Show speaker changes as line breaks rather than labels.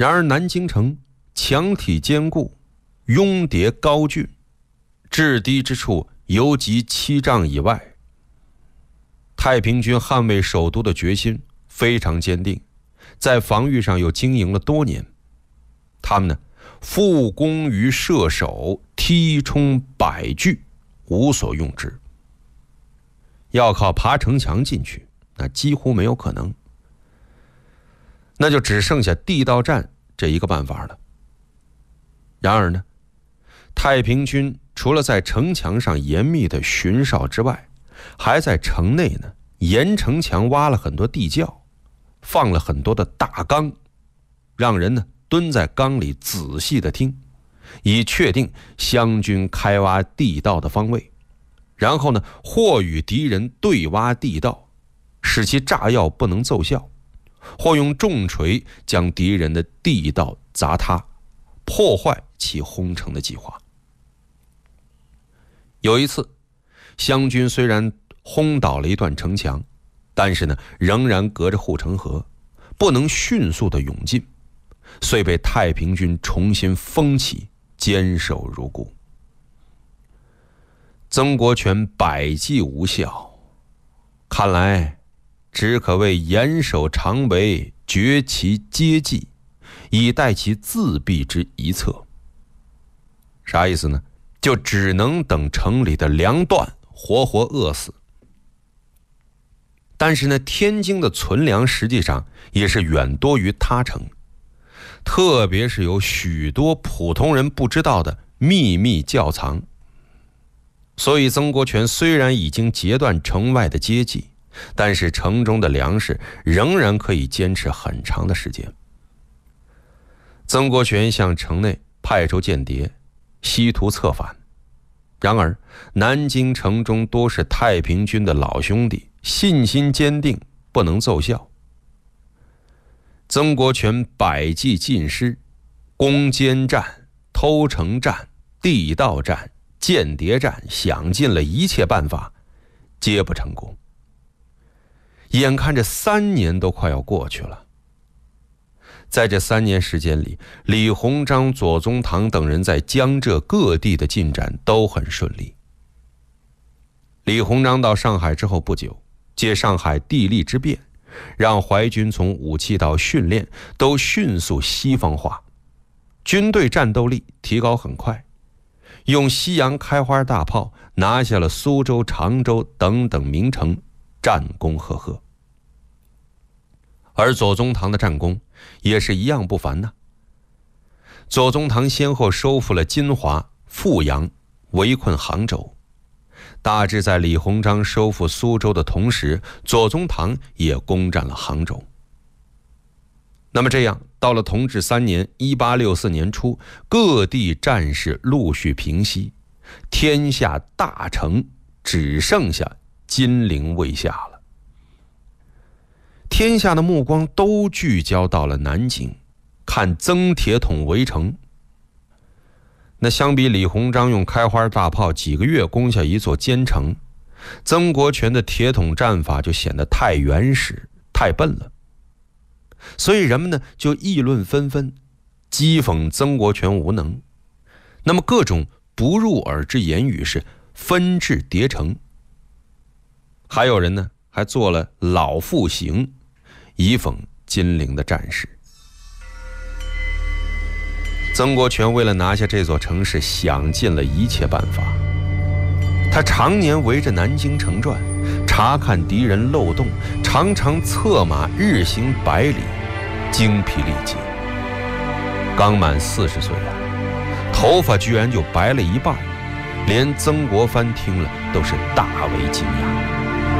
然而南京城墙体坚固，拥叠高峻，制敌之处犹及7丈以外。太平军捍卫首都的决心非常坚定，在防御上又经营了多年。他们呢，复攻于射手，踢冲百据，无所用之。要靠爬城墙进去，那几乎没有可能。那就只剩下地道战这一个办法了。然而呢，太平军除了在城墙上严密的巡哨之外，还在城内呢沿城墙挖了很多地窖，放了很多的大缸，让人呢蹲在缸里仔细的听，以确定湘军开挖地道的方位，然后呢或与敌人对挖地道，使其炸药不能奏效，或用重锤将敌人的地道砸塌，破坏其轰城的计划。有一次，湘军虽然轰倒了一段城墙，但是呢仍然隔着护城河，不能迅速的涌进，遂被太平军重新封起，坚守如故。曾国荃百计无效，看来只可谓严守常围，绝其阶计，以待其自毙之一策。啥意思呢？就只能等城里的粮断，活活饿死。但是呢，天津的存粮实际上也是远多于他城，特别是有许多普通人不知道的秘密窖藏。所以曾国荃虽然已经截断城外的接济，但是城中的粮食仍然可以坚持很长的时间。曾国荃向城内派出间谍，希图策反。然而南京城中多是太平军的老兄弟，信心坚定，不能奏效。曾国荃百计尽失，攻坚战、偷城战、地道战、间谍战，想尽了一切办法，皆不成功。眼看着3年都快要过去了。在这3年时间里，李鸿章、左宗棠等人在江浙各地的进展都很顺利。李鸿章到上海之后不久，借上海地利之便，让淮军从武器到训练都迅速西方化，军队战斗力提高很快，用西洋开花大炮拿下了苏州、常州等等名城，战功赫赫。而左宗棠的战功也是一样不凡呢。左宗棠先后收复了金华、富阳，围困杭州。大致在李鸿章收复苏州的同时，左宗棠也攻占了杭州。那么这样，到了同治3年1864年初，各地战事陆续平息，天下大城只剩下金陵卫下了。天下的目光都聚焦到了南京，看曾铁桶围城。那相比李鸿章用开花大炮几个月攻下一座坚城，曾国荃的铁桶战法就显得太原始、太笨了。所以人们呢就议论纷纷，讥讽曾国荃无能。那么各种不入耳之言语是纷至叠城。还有人呢还做了老复行，以讽金陵的战士。曾国荃为了拿下这座城市，想尽了一切办法。他常年围着南京城转，查看敌人漏洞，常常策马日行100里，精疲力竭。刚满40岁啊，头发居然就白了一半，连曾国藩听了都是大为惊讶。